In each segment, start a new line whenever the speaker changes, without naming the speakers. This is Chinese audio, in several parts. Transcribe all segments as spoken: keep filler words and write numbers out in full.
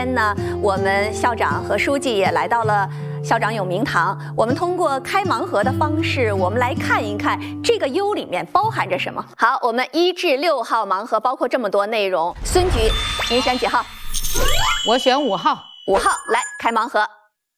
今天呢，我们校长和书记也来到了校长有名堂。我们通过开盲盒的方式，我们来看一看这个优里面包含着什么。好，我们一至六号盲盒包括这么多内容。孙局，您选几号？
我选五号。
五号，来开盲盒。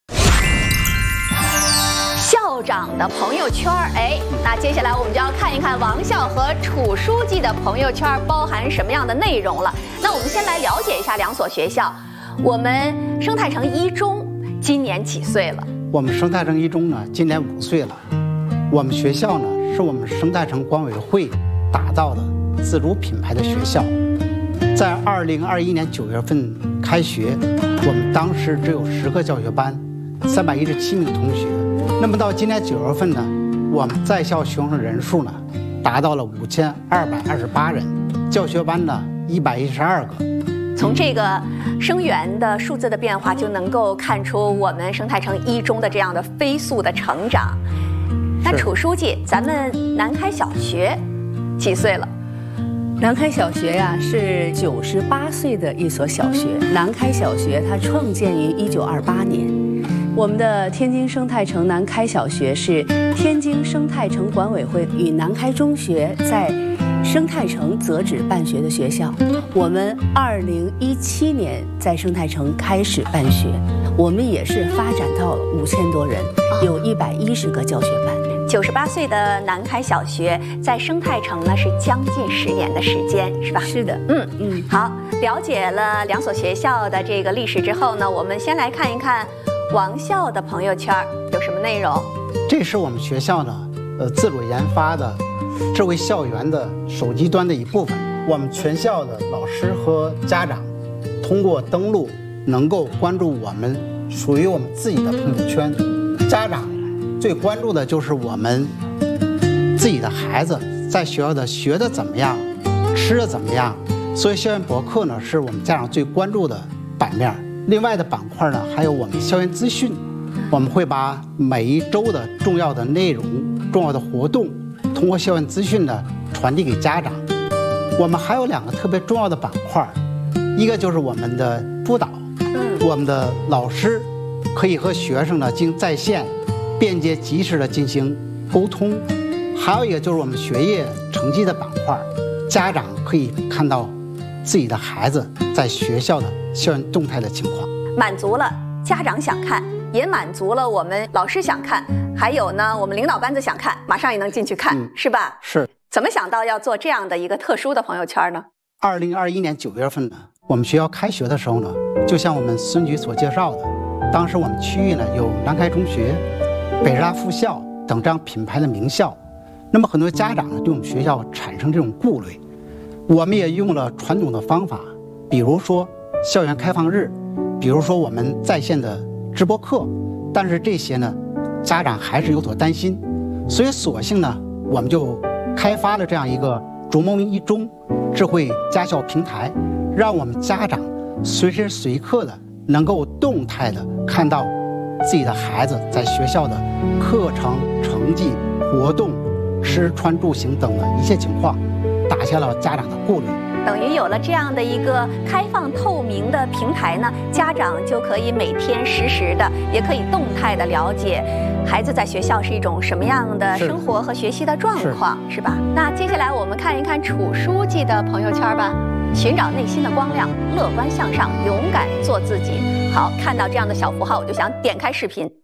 校长的朋友圈，哎，那接下来我们就要看一看王校和楚书记的朋友圈包含什么样的内容了。那我们先来了解一下两所学校。我们生态城一中今年几岁了？
我们生态城一中呢，今年五岁了。我们学校呢，是我们生态城管委会打造的自主品牌的学校。在二零二一年九月份开学，我们当时只有十个教学班，三百一十七名同学。那么到今年九月份呢，我们在校学生人数呢，达到了五千二百二十八人，教学班呢一百一十二个。
从这个生源的数字的变化，就能够看出我们生态城一中的这样的飞速的成长。那楚书记，咱们南开小学几岁了？
南开小学呀、啊、是九十八岁的一所小学。南开小学它创建于一九二八年。我们的天津生态城南开小学是天津生态城管委会与南开中学在生态城择址办学的学校。我们二零一七年在生态城开始办学，我们也是发展到了五千多人，有一百一十个教学班。
九十八岁的南开小学在生态城呢是将近十年的时间，是吧？
是的，
嗯嗯。好，了解了两所学校的这个历史之后呢，我们先来看一看王校的朋友圈有什么内容。
这是我们学校呢，呃，自主研发的智慧校园的手机端的一部分。我们全校的老师和家长通过登录，能够关注我们属于我们自己的朋友圈。家长最关注的就是我们自己的孩子在学校的学的怎么样，吃的怎么样。所以校园博客呢，是我们家长最关注的版面。另外的板块呢，还有我们校园资讯，我们会把每一周的重要的内容、重要的活动，通过校园资讯呢传递给家长。我们还有两个特别重要的板块，一个就是我们的辅导，我们的老师可以和学生呢进行在线、便捷及时的进行沟通；还有一个就是我们学业成绩的板块，家长可以看到自己的孩子在学校的校园动态的情况，
满足了家长想看，也满足了我们老师想看，还有呢，我们领导班子想看，马上也能进去看，嗯、是吧？
是。
怎么想到要做这样的一个特殊的朋友圈呢？
二零二一年九月份呢，我们学校开学的时候呢，就像我们孙局所介绍的，当时我们区域呢有南开中学、北师大附校等这样品牌的名校，那么很多家长呢对我们学校产生这种顾虑。我们也用了传统的方法，比如说校园开放日，比如说我们在线的直播课，但是这些呢，家长还是有所担心，所以索性呢，我们就开发了这样一个逐梦一中智慧家校平台，让我们家长随时随刻的能够动态的看到自己的孩子在学校的课程、成绩、活动、吃穿住行等的一切情况，打消了家长的顾虑。
等于有了这样的一个开放透明的平台呢，家长就可以每天实时的，也可以动态的了解孩子在学校是一种什么样的生活和学习的状况， 是, 是吧？那接下来我们看一看楚书记的朋友圈吧。寻找内心的光亮，乐观向上，勇敢做自己。好，看到这样的小符号，我就想点开视频。